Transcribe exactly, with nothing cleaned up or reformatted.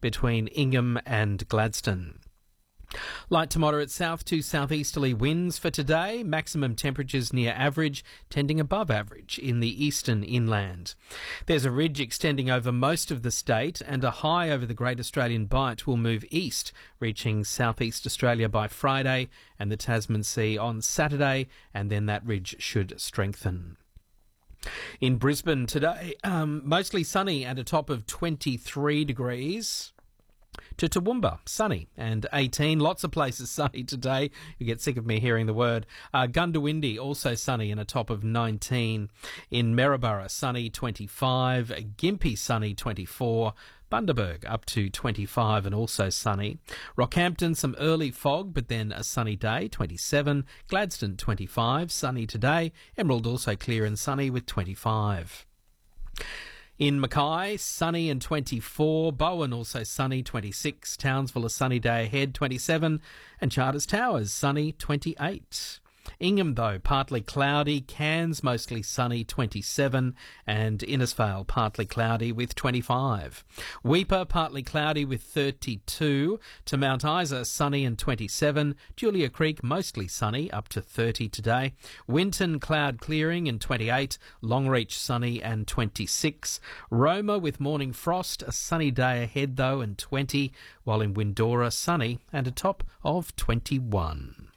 between Ingham and Gladstone. Light to moderate south to southeasterly winds for today. Maximum temperatures near average, tending above average in the eastern inland. There's a ridge extending over most of the state, and a high over the Great Australian Bight will move east, reaching southeast Australia by Friday and the Tasman Sea on Saturday, and then that ridge should strengthen. In Brisbane today, um, mostly sunny and a top of twenty-three degrees. To Toowoomba, sunny and eighteen. Lots of places sunny today. You get sick of me hearing the word. Uh, Gundawindi, also sunny and a top of nineteen. In Maryborough, sunny, twenty-five. Gympie, sunny, twenty-four. Bundaberg, up to twenty-five and also sunny. Rockhampton, some early fog, but then a sunny day, twenty-seven. Gladstone, twenty-five, sunny today. Emerald, also clear and sunny with twenty-five. In Mackay, sunny and twenty-four. Bowen, also sunny, twenty-six. Townsville, a sunny day ahead, twenty-seven. And Charters Towers, sunny, twenty-eight. Ingham, though, partly cloudy. Cairns, mostly sunny, twenty-seven. And Innisfail, partly cloudy with twenty-five. Weipa, partly cloudy with thirty-two. To Mount Isa, sunny and twenty-seven. Julia Creek, mostly sunny, up to thirty today. Winton, cloud clearing and twenty-eight. Longreach, sunny and twenty-six. Roma, with morning frost, a sunny day ahead, though, and twenty. While in Windora, sunny and a top of twenty-one.